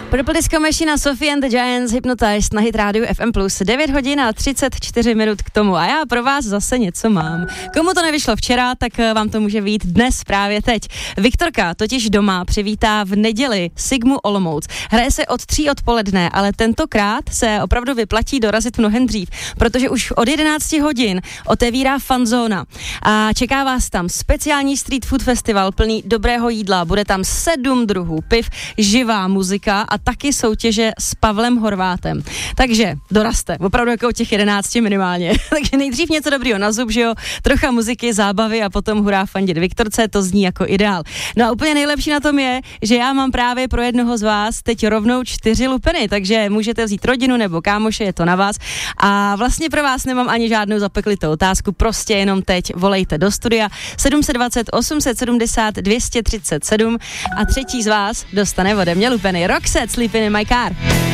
Purple Disco Machine, Sophie and the Giants, Hypnotized na Hit Radio FM+. 9 hodin a 34 minut k tomu. A já pro vás zase něco mám. Komu to nevyšlo včera, tak vám to může vyjít dnes právě teď. Viktorka totiž doma přivítá v neděli Sigmu Olomouc. Hraje se od 3 odpoledne, ale tentokrát se opravdu vyplatí dorazit mnohem dřív, protože už od 11 hodin otevírá fanzóna. A čeká vás tam speciální street food festival plný dobrého jídla. Bude tam 7 druhů piv, živá muzika a taky soutěže s Pavlem Horvátem. Takže dorazte, opravdu jako od těch 11 minimálně. Takže nejdřív něco dobrýho na zub, že jo, trocha muziky, zábavy a potom hurá fandit Viktorce, to zní jako ideál. No a úplně nejlepší na tom je, že já mám právě pro jednoho z vás teď rovnou 4 lupeny, takže můžete vzít rodinu nebo kámoše, je to na vás. A vlastně pro vás nemám ani žádnou zapeklitou otázku, prostě jenom teď volejte do studia 720 870 237 a třetí z vás dostane ode mě lupeny. Roxette, Sleeping in my car.